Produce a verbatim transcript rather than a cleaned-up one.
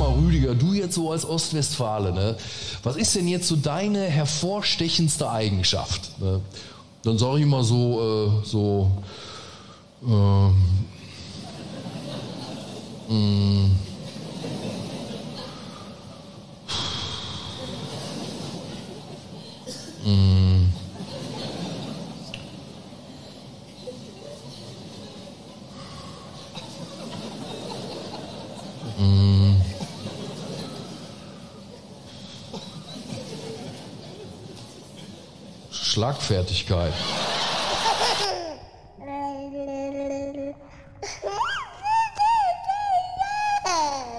Rüdiger, du jetzt so als Ostwestfale, ne? Was ist denn jetzt so deine hervorstechendste Eigenschaft? Ne? Dann sage ich mal so, äh, so, ähm, mh, mh, mh, Schlagfertigkeit.